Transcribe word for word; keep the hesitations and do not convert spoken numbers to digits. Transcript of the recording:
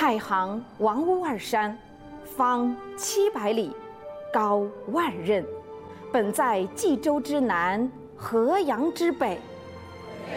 太行王屋二山，方七百里，高万仞，本在冀州之南，河阳之北。